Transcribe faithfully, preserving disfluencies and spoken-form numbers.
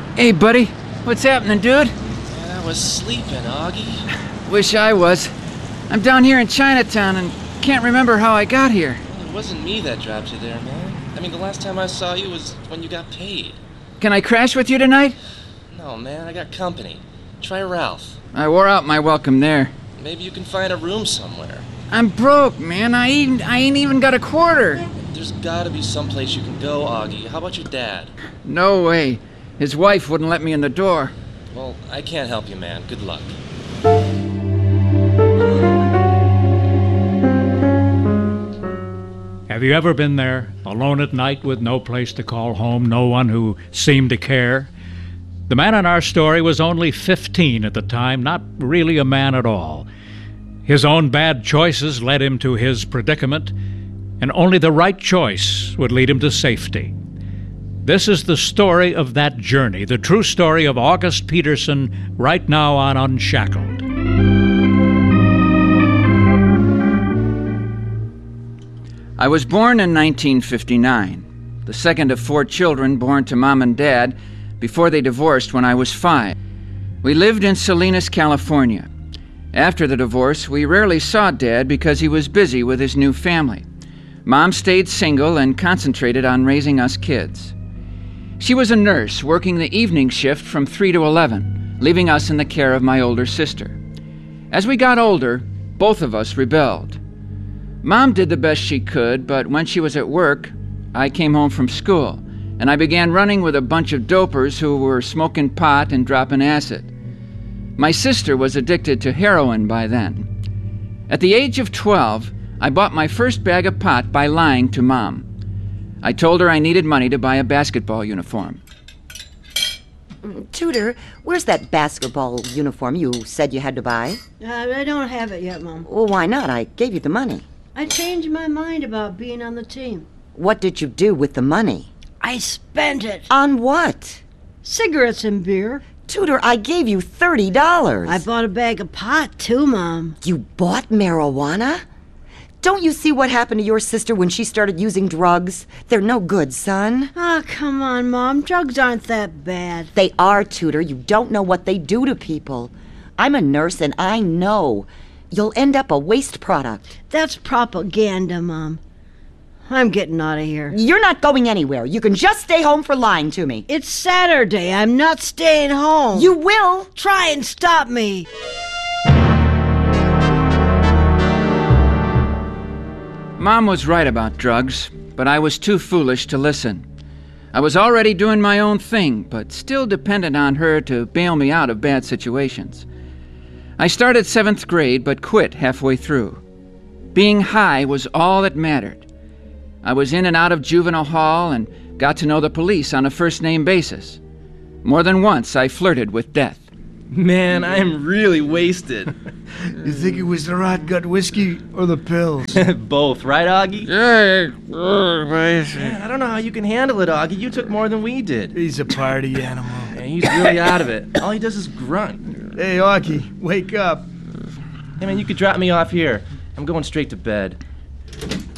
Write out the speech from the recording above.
Hey, buddy. What's happening, dude? Man, I was sleeping, Augie. Wish I was. I'm down here in Chinatown and can't remember how I got here. Well, it wasn't me that dropped you there, man. I mean, the last time I saw you was when you got paid. Can I crash with you tonight? No, man, I got company. Try Ralph. I wore out my welcome there. Maybe you can find a room somewhere. I'm broke, man. I ain't, I ain't even got a quarter. There's gotta be someplace you can go, Augie. How about your dad? No way. His wife wouldn't let me in the door. Well, I can't help you, man. Good luck. Have you ever been there, alone at night with no place to call home, no one who seemed to care? The man in our story was only fifteen at the time, not really a man at all. His own bad choices led him to his predicament, and only the right choice would lead him to safety. This is the story of that journey, the true story of August Peterson, right now on Unshackled. I was born in nineteen fifty-nine, the second of four children born to Mom and Dad before they divorced when I was five. We lived in Salinas, California. After the divorce, we rarely saw Dad because he was busy with his new family. Mom stayed single and concentrated on raising us kids. She was a nurse working the evening shift from three to eleven, leaving us in the care of my older sister. As we got older, both of us rebelled. Mom did the best she could, but when she was at work, I came home from school, and I began running with a bunch of dopers who were smoking pot and dropping acid. My sister was addicted to heroin by then. At the age of twelve, I bought my first bag of pot by lying to Mom. I told her I needed money to buy a basketball uniform. Tudor, where's that basketball uniform you said you had to buy? Uh, I don't have it yet, Mom. Well, why not? I gave you the money. I changed my mind about being on the team. What did you do with the money? I spent it. On what? Cigarettes and beer. Tudor, I gave you thirty dollars. I bought a bag of pot, too, Mom. You bought marijuana? Don't you see what happened to your sister when she started using drugs? They're no good, son. Oh, come on, Mom. Drugs aren't that bad. They are, Tudor. You don't know what they do to people. I'm a nurse and I know. You'll end up a waste product. That's propaganda, Mom. I'm getting out of here. You're not going anywhere. You can just stay home for lying to me. It's Saturday. I'm not staying home. You will. Try and stop me. Mom was right about drugs, but I was too foolish to listen. I was already doing my own thing, but still dependent on her to bail me out of bad situations. I started seventh grade, but quit halfway through. Being high was all that mattered. I was in and out of juvenile hall and got to know the police on a first-name basis. More than once, I flirted with death. Man, I am really wasted. You think it was the rot gut whiskey or the pills? Both, right, Augie? Yeah, Man, I don't know how you can handle it, Augie. You took more than we did. He's a party animal. Man, he's really out of it. All he does is grunt. Hey, Augie, wake up. Hey, man, you could drop me off here. I'm going straight to bed.